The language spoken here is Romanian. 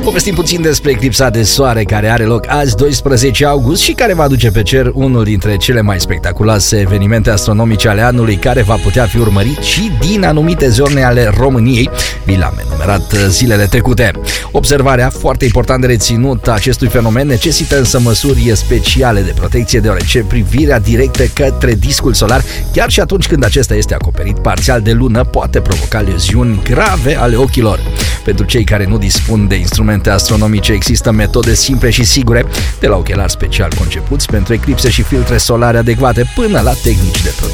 Povestim puțin despre eclipsa de soare care are loc azi, 12 august, și care va aduce pe cer unul dintre cele mai spectaculoase evenimente astronomice ale anului, care va putea fi urmărit și din anumite zone ale României. Vi l-am enumerat zilele trecute. Observarea, foarte important de reținut, a acestui fenomen necesită însă măsuri speciale de protecție, deoarece privirea directă către discul solar, chiar și atunci când acesta este acoperit parțial de lună, poate provoca leziuni grave ale ochilor. Pentru cei care nu dispun de instrumente astronomice, există metode simple și sigure, de la ochelari special concepuți pentru eclipse și filtre solare adecvate, până la tehnici de protecție